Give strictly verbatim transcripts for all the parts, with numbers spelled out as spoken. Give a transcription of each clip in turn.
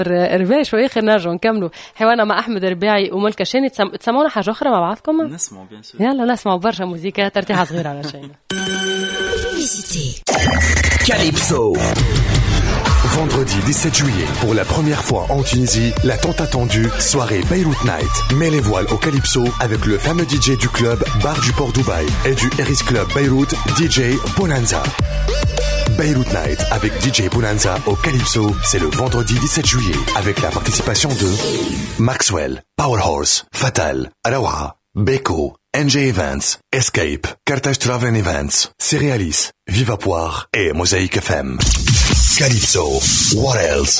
رباعي شوي خير نرجع نكملوا حوارنا مع أحمد رباعي وملكة شاني. تسمعونا حاجة أخرى مع بعضكم؟ نسمعوا بيان سور. يلا نسمعوا برشا موسيقى ترتيحة صغيرة على شيء. Calypso. Vendredi dix-sept juillet, pour la première fois en Tunisie, la tant attendue soirée Beyrouth Night. Mets les voiles au Calypso avec le fameux D J du club Bar du Port Dubaï et du Eris Club Beyrouth, D J Bonanza. Beyrouth Night avec D J Bonanza au Calypso, c'est le vendredi dix-sept juillet avec la participation de Maxwell, Powerhorse, Fatal, Arawa, Beko, N J Events, Escape, Carthage Travel Events, Cerealis, Viva Poire et Mosaic F M. Calypso, what else?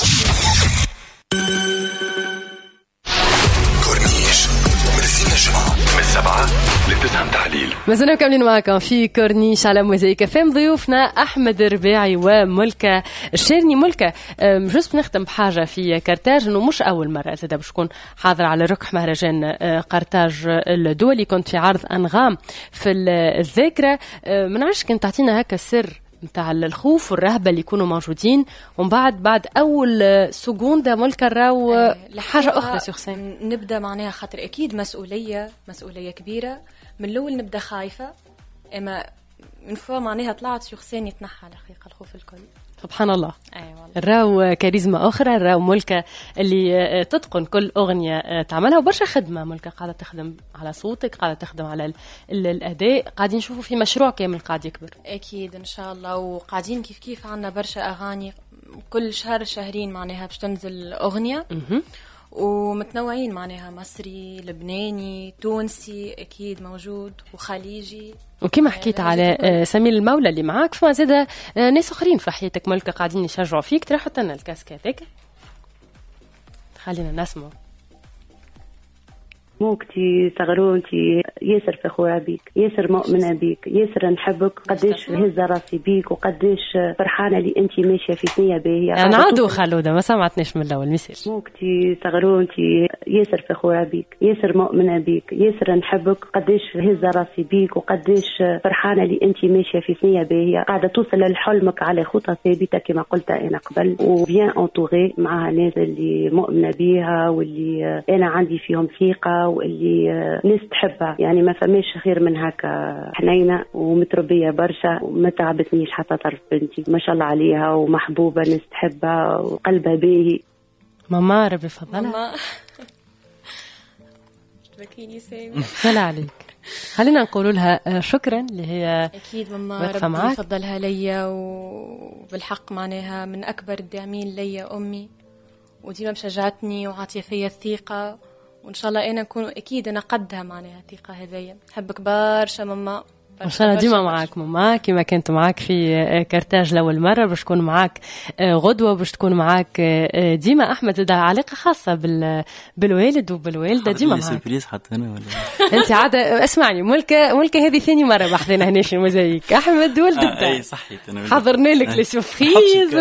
كورنيش مرسين الجمعة من السبعة للتسعة تحليل. مازلنا كاملين معكم في كورنيش على موزايك اف ام. ضيوفنا أحمد رباعي وملكة الشيرني. ملكة جوست بنختم بحاجة في كارتاج إنه مش أول مرة زاد باش تكون حاضر على ركح مهرجان قرطاج الدولي. كنت في عرض أنغام في الذاكرة. من عرفش كنت تعطينا هكا سر متاع الخوف والرهبة اللي يكونوا موجودين ومن بعد بعد أول سكوندة ملكة راو حاجة أخرى سيخسين. نبدأ معناها خاطر أكيد مسؤولية مسؤولية كبيرة. من الأول نبدأ خايفة إما من فوا معناها طلعت سيخسين يتنحى الحقيقة الخوف الكل. سبحان الله. أيوة. الراو كاريزما أخرى. الراو ملكة اللي تتقن كل أغنية تعملها وبرشا خدمة. ملكة قاعدة تخدم على صوتك قاعدة تخدم على ال ال الأداء. قاعدين نشوفوا في مشروع كامل قاعد يكبر. أكيد إن شاء الله. وقاعدين كيف كيف عنا برشا أغاني كل شهر شهرين معناها باش تنزل أغنية. ومتنوعين معناها مصري لبناني تونسي أكيد موجود وخليجي. وكما حكيت على سمير المولى اللي معاك فما زاد ناس اخرين في حياتك ملكة قاعدين يشجعوا فيك. ترى حتى لنا الكاسكاتك خلينا نسمع. موكتي صغرونتي ياسر فخورة بيك ياسر مؤمنة بيك ياسر نحبك قديش هزة راسي بيك وقديش فرحانة اللي انتي ماشية في ثنية باهية. أنا عادو خلودة ما سمعتنيش من الأول مساج. موكتي صغرونتي ياسر فخورة بيك ياسر مؤمنة بيك ياسر نحبك قديش هزة راسي بيك وقديش فرحانة اللي انتي ماشية في ثنية باهية قاعدة توصل لحلمك على خطى ثابتة كما قلت أنا قبل وبيان انطوغي معها ناس اللي مؤمنة بيها واللي أنا عندي فيهم ثقة واللي ناس تحبها. يعني ما فماش خير من هكا. حنينة ومتربية برشا وما تعبتنيش حتى طرف بنتي ما شاء الله عليها ومحبوبة ناس تحبها وقلبها باهي. ماما ربي فضلها. ماما تبكيني سامي. سلام عليك. خلينا نقول لها شكرا اللي هي أكيد ماما ربي فضلها ليا وبالحق معناها من أكبر الداعمين ليا أمي وديما مشجعتني وعطية فيا الثقة وإن شاء الله أنا أكون أكيد أنا قدها معناها الثقة هذيا. حبك برشا ماما. إن شاء الله ديما معاك ماما كما كنت معاك في كارتاج لأول مرة باش تكون معاك غدوة باش تكون معاك ديما. أحمد ده علاقة خاصة بال بالوالد وبالوالدة ديما معاك. سيربريز حتى أنا ولا أنت عادة اسمعني ملكة ملكة هذه ثاني مرة بحثنا هنا في الموزايك. أحمد ولدك آه أي صحيح حضرنا لك لسوفخيز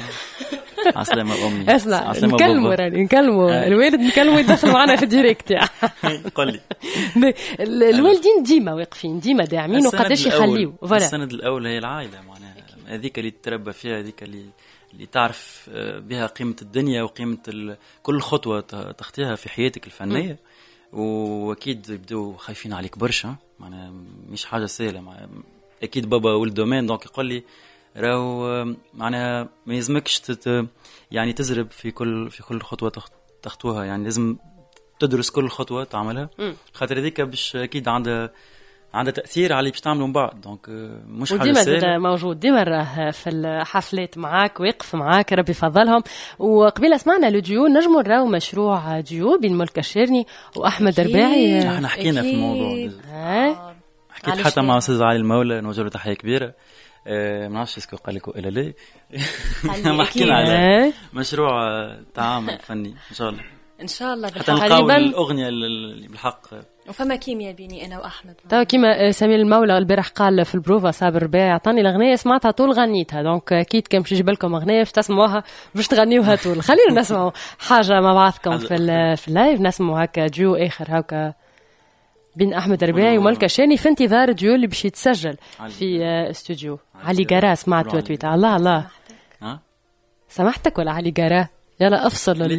عسلامة أمي. اسمع نكلموا راني نكلموا الوالد نكلموا يدخل معنا في الديريكت يعني. قل لي الوالدين ديما واقفين ديما داعمين وقداش يخليوا. السند الأول هي العائلة معناها هذيك اللي تتربى فيها هذيك اللي اللي تعرف بها قيمة الدنيا وقيمة كل خطوة تخطيها في حياتك الفنية. وأكيد يبدو خايفين عليك برشا معناها مش حاجة سهلة. أكيد بابا ولد دومين دونك يقول لي راهو معناها ما يلزمكش تت يعني تزرب في كل في كل خطوة تخطوها. يعني لازم تدرس كل خطوة تعملها خاطر هذيك باش أكيد عندها عندها تأثير على اللي باش تعملوا من بعد. دونك مش حاجة سهلة. وديما موجود ديما راه في الحفلات معاك ويقف معاك ربي يفضلهم. وقبيله سمعنا لوديو نجموا نراو مشروع ديو بين ملكة الشيرني وأحمد رباعي. احنا حكينا في الموضوع آه. حكيت حتى مع أستاذ علي المولى نوجه له تحية كبيرة. أه ما نعرفش اسكو قال لكم إلا ليه ما حكينا على مشروع تعامل فني إن شاء الله إن شاء الله حتى نلقاو الأغنية اللي بالحق وفما كيمياء بيني أنا وأحمد. تو كيما سمير المولى البارح قال في البروفا صابر رباعي عطاني الأغنية سمعتها طول غنيتها. دونك أكيد كان باش يجيب لكم أغنية باش تسمعوها باش تغنيوها طول. خلينا نسمعوا حاجة مع بعضكم في في اللايف. نسمعوا هكا جو آخر هكا بين أحمد رباعي وملكة شاني في انتظار ديو اللي باش يتسجل في استوديو علي قرا. سمعت تويتر الله الله سمحتك ولا علي قرا يلا افصل